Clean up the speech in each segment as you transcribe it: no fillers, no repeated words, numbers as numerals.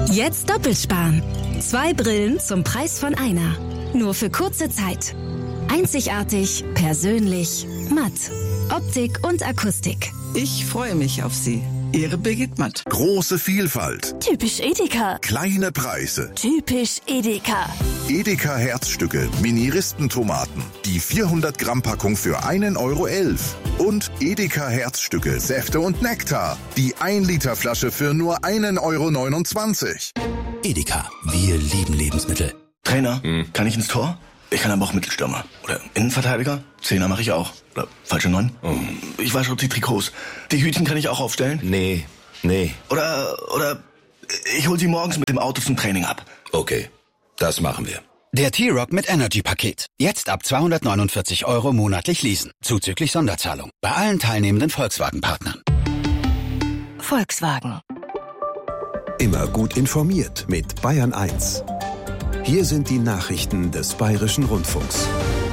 Jetzt doppelt sparen. 2 Brillen zum Preis von einer. Nur für kurze Zeit. Einzigartig, persönlich, matt. Optik und Akustik. Ich freue mich auf Sie. Ihre Birgit Matt. Große Vielfalt. Typisch Edeka. Kleine Preise. Typisch Edeka. Edeka Herzstücke, Mini-Ristentomaten. Die 400 Gramm Packung für 1,11 €. Und Edeka Herzstücke, Säfte und Nektar. Die 1 Liter Flasche für nur 1,29 €. Edeka, wir lieben Lebensmittel. Trainer, kann ich ins Tor? Ich kann aber auch Mittelstürmer. Oder Innenverteidiger? Zehner mache ich auch. Oder falsche 9? Ich wasche die Trikots. Die Hütchen kann ich auch aufstellen? Nee. Oder ich hol sie morgens mit dem Auto zum Training ab. Okay, das machen wir. Der T-Rock mit Energy-Paket. Jetzt ab 249 € monatlich leasen. Zuzüglich Sonderzahlung. Bei allen teilnehmenden Volkswagen-Partnern. Volkswagen. Immer gut informiert mit Bayern 1. Hier sind die Nachrichten des Bayerischen Rundfunks.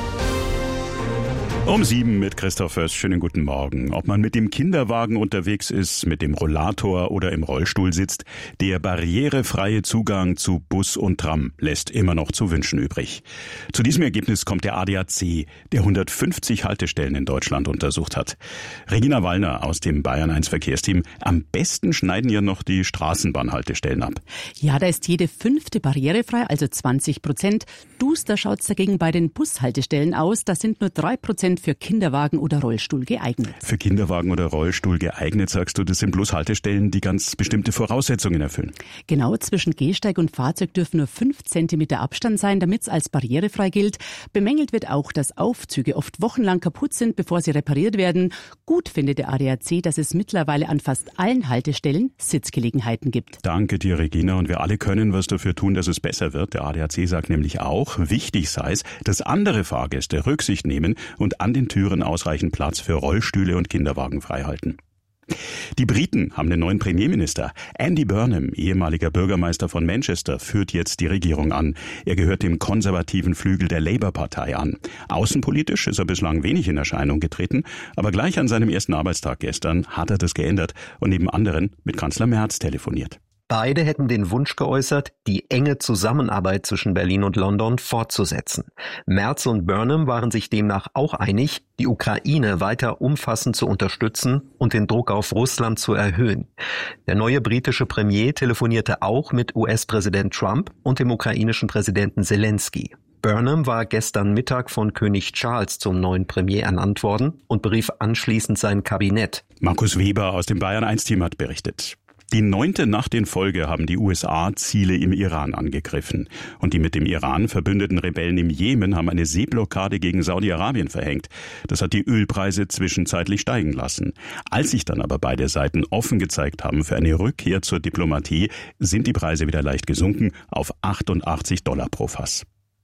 Um 7 mit Christoph Föß. Schönen guten Morgen. Ob man mit dem Kinderwagen unterwegs ist, mit dem Rollator oder im Rollstuhl sitzt, der barrierefreie Zugang zu Bus und Tram lässt immer noch zu wünschen übrig. Zu diesem Ergebnis kommt der ADAC, der 150 Haltestellen in Deutschland untersucht hat. Regina Wallner aus dem Bayern 1 Verkehrsteam. Am besten schneiden ja noch die Straßenbahnhaltestellen ab. Ja, da ist jede 5. barrierefrei, also 20%. Duster schaut's dagegen bei den Bushaltestellen aus. Da sind nur 3% für Kinderwagen oder Rollstuhl geeignet. Für Kinderwagen oder Rollstuhl geeignet, sagst du, das sind bloß Haltestellen, die ganz bestimmte Voraussetzungen erfüllen. Genau, zwischen Gehsteig und Fahrzeug dürfen nur 5 Zentimeter Abstand sein, damit es als barrierefrei gilt. Bemängelt wird auch, dass Aufzüge oft wochenlang kaputt sind, bevor sie repariert werden. Gut findet der ADAC, dass es mittlerweile an fast allen Haltestellen Sitzgelegenheiten gibt. Danke dir, Regina. Und wir alle können was dafür tun, dass es besser wird. Der ADAC sagt nämlich auch, wichtig sei es, dass andere Fahrgäste Rücksicht nehmen und an den Türen ausreichend Platz für Rollstühle und Kinderwagen freihalten. Die Briten haben den neuen Premierminister. Andy Burnham, ehemaliger Bürgermeister von Manchester, führt jetzt die Regierung an. Er gehört dem konservativen Flügel der Labour-Partei an. Außenpolitisch ist er bislang wenig in Erscheinung getreten, aber gleich an seinem ersten Arbeitstag gestern hat er das geändert und neben anderen mit Kanzler Merz telefoniert. Beide hätten den Wunsch geäußert, die enge Zusammenarbeit zwischen Berlin und London fortzusetzen. Merz und Burnham waren sich demnach auch einig, die Ukraine weiter umfassend zu unterstützen und den Druck auf Russland zu erhöhen. Der neue britische Premier telefonierte auch mit US-Präsident Trump und dem ukrainischen Präsidenten Zelensky. Burnham war gestern Mittag von König Charles zum neuen Premier ernannt worden und berief anschließend sein Kabinett. Markus Weber aus dem Bayern 1-Team hat berichtet. Die 9. Nacht in Folge haben die USA Ziele im Iran angegriffen. Und die mit dem Iran verbündeten Rebellen im Jemen haben eine Seeblockade gegen Saudi-Arabien verhängt. Das hat die Ölpreise zwischenzeitlich steigen lassen. Als sich dann aber beide Seiten offen gezeigt haben für eine Rückkehr zur Diplomatie, sind die Preise wieder leicht gesunken auf $88 pro Fass.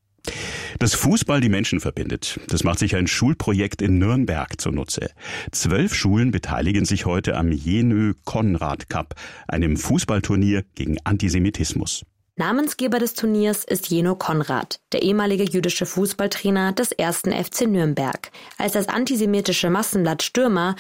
Dass Fußball die Menschen verbindet, das macht sich ein Schulprojekt in Nürnberg zunutze. 12 Schulen beteiligen sich heute am Jenö Konrad Cup, einem Fußballturnier gegen Antisemitismus. Namensgeber des Turniers ist Jenö Konrad, der ehemalige jüdische Fußballtrainer des 1. FC Nürnberg. Als das antisemitische Massenblatt Stürmer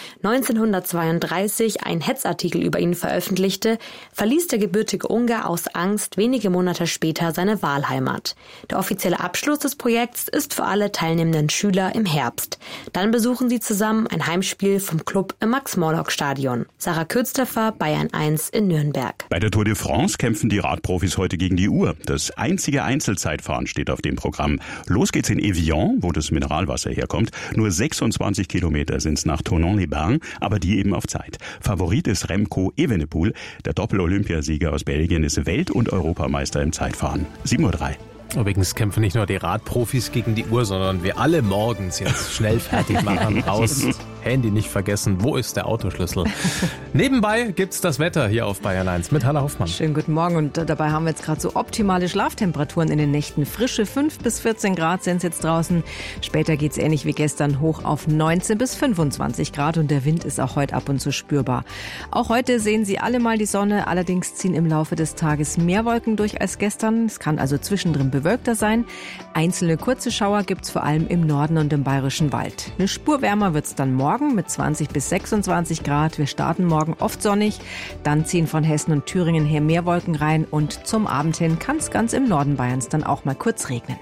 1932 einen Hetzartikel über ihn veröffentlichte, verließ der gebürtige Ungar aus Angst wenige Monate später seine Wahlheimat. Der offizielle Abschluss des Projekts ist für alle teilnehmenden Schüler im Herbst. Dann besuchen sie zusammen ein Heimspiel vom Club im Max-Morlock-Stadion. Sarah Kürzterfer, Bayern 1 in Nürnberg. Bei der Tour de France kämpfen die Radprofis heute gegen die Uhr. Das einzige Einzelzeitfahren steht auf dem Programm. Los geht's in Evian, wo das Mineralwasser herkommt. Nur 26 Kilometer sind's nach Thonon-les-Bains, aber die eben auf Zeit. Favorit ist Remco Evenepoel. Der Doppel-Olympiasieger aus Belgien ist Welt- und Europameister im Zeitfahren. 7:03 Uhr. Übrigens kämpfen nicht nur die Radprofis gegen die Uhr, sondern wir alle morgens jetzt schnell fertig machen, raus, Handy nicht vergessen, wo ist der Autoschlüssel? Nebenbei gibt's das Wetter hier auf Bayern 1 mit Hanna Hoffmann. Schönen guten Morgen und dabei haben wir jetzt gerade so optimale Schlaftemperaturen in den Nächten. Frische 5 bis 14 Grad sind es jetzt draußen. Später geht's ähnlich wie gestern hoch auf 19 bis 25 Grad und der Wind ist auch heute ab und zu spürbar. Auch heute sehen Sie alle mal die Sonne, allerdings ziehen im Laufe des Tages mehr Wolken durch als gestern. Es kann also zwischendrin bewölkter sein. Einzelne kurze Schauer gibt's vor allem im Norden und im Bayerischen Wald. Eine Spur wärmer wird's dann morgen. morgen mit 20 bis 26 Grad. Wir starten morgen oft sonnig, dann ziehen von Hessen und Thüringen her mehr Wolken rein und zum Abend hin kann es ganz im Norden Bayerns dann auch mal kurz regnen.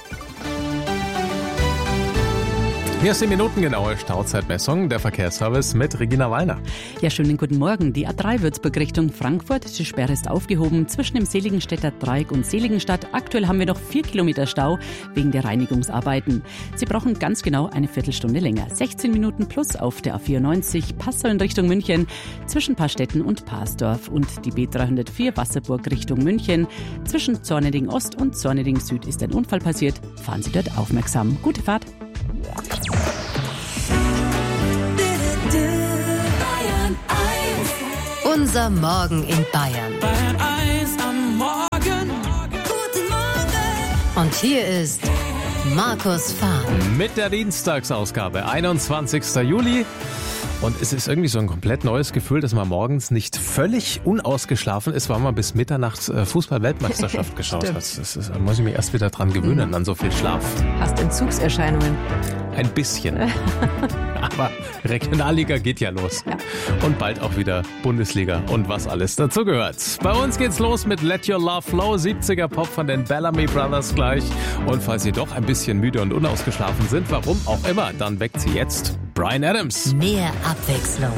Hier ist die minutengenaue Stauzeitmessung, der Verkehrsservice mit Regina Wallner. Ja, schönen guten Morgen. Die A3 Würzburg Richtung Frankfurt. Die Sperre ist aufgehoben zwischen dem Seligenstädter Dreieck und Seligenstadt. Aktuell haben wir noch 4 Kilometer Stau wegen der Reinigungsarbeiten. Sie brauchen ganz genau eine Viertelstunde länger. 16 Minuten plus auf der A94 Passau in Richtung München zwischen Paarstetten und Parsdorf und die B304 Wasserburg Richtung München. Zwischen Zorneding Ost und Zorneding Süd ist ein Unfall passiert. Fahren Sie dort aufmerksam. Gute Fahrt. Unser Morgen in Bayern. Bayern 1 am Morgen. Guten Morgen. Und hier ist Markus Fahren. Mit der Dienstagsausgabe, 21. Juli. Und es ist irgendwie so ein komplett neues Gefühl, dass man morgens nicht völlig unausgeschlafen ist, weil man bis Mitternacht Fußball-Weltmeisterschaft geschaut hat. Da muss ich mich erst wieder dran gewöhnen, an so viel Schlaf. Hast Entzugserscheinungen? Ein bisschen. Aber Regionalliga geht ja los. Ja. Und bald auch wieder Bundesliga und was alles dazu gehört. Bei uns geht's los mit Let Your Love Flow, 70er Pop von den Bellamy Brothers gleich. Und falls Sie doch ein bisschen müde und unausgeschlafen sind, warum auch immer, dann weckt Sie jetzt Bryan Adams. Mehr Abwechslung.